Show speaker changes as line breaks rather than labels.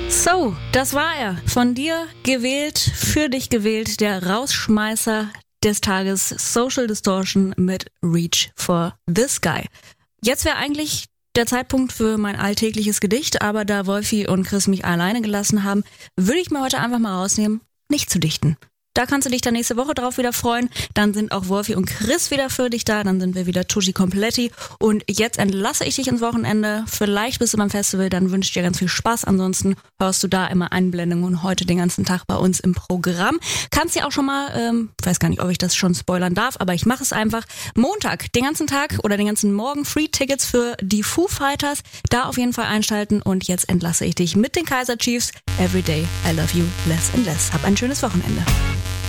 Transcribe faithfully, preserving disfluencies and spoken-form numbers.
So, das war er. Von dir gewählt, für dich gewählt, der Rausschmeißer des Tages, Social Distortion mit Reach for the Sky. Jetzt wäre eigentlich der Zeitpunkt für mein alltägliches Gedicht, aber da Wolfi und Chris mich alleine gelassen haben, würde ich mir heute einfach mal rausnehmen, nicht zu dichten. Da kannst du dich dann nächste Woche drauf wieder freuen. Dann sind auch Wolfi und Chris wieder für dich da. Dann sind wir wieder Tutti Kompletti. Und jetzt entlasse ich dich ins Wochenende. Vielleicht bist du beim Festival. Dann wünsche ich dir ganz viel Spaß. Ansonsten hörst du da immer Einblendungen und heute den ganzen Tag bei uns im Programm. Kannst dir auch schon mal, ähm, weiß gar nicht, ob ich das schon spoilern darf, aber ich mache es einfach. Montag, den ganzen Tag oder den ganzen Morgen Free Tickets für die Foo Fighters. Da auf jeden Fall einschalten. Und jetzt entlasse ich dich mit den Kaiser Chiefs. Every day I love you less and less. Hab ein schönes Wochenende.